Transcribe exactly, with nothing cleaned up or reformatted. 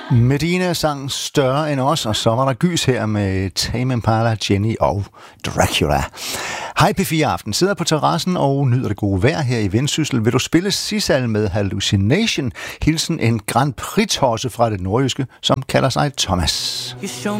Medina sang Større end os, og så var der gys her med Tame Impala, Jenny og Dracula. Hej P fire Aften, sidder på terrassen og nyder det gode vejr her i Vendsyssel. Vil du spille Sissal med Hallucination? Hilsen en Grand Prix-tosse fra det nordjyske, som kalder sig Thomas.